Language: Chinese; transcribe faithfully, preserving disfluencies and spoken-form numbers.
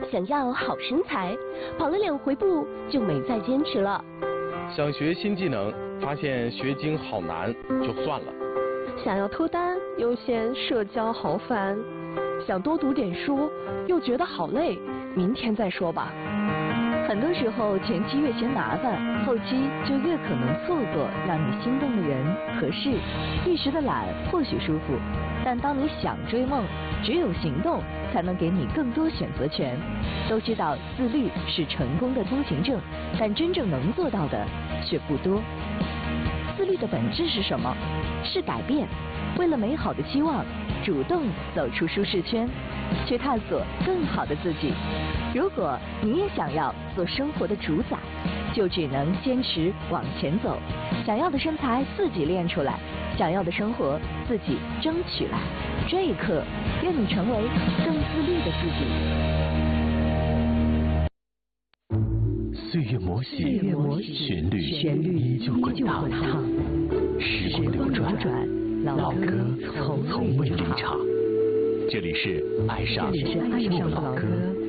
想要好身材，跑了两回步就没再坚持了。 想学新技能，发现学精好难，就算了。 想要脱单，又嫌社交好烦；想多读点书，又觉得好累，明天再说吧。 很多时候，前期越嫌麻烦，后期就越可能错过让你心动的人和事。一时的懒或许舒服，但当你想追梦，只有行动才能给你更多选择权。都知道自律是成功的通行证，但真正能做到的却不多。自律的本质是什么？是改变。为了美好的期望，主动走出舒适圈，去探索更好的自己。如果你也想要做生活的主宰，就只能坚持往前走。想要的身材自己练出来，想要的生活自己争取来。这一刻，愿你成为更自律的自己。 岁月磨洗，旋律旋律依旧滚烫。时光流转，老歌从从未离场。这里是爱上，这里是爱上老歌。